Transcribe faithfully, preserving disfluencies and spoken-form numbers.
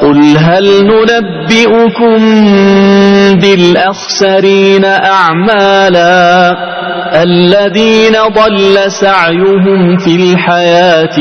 قل هل ننبئكم بالأخسرين أعمالا الذين ضل سعيهم في الحياة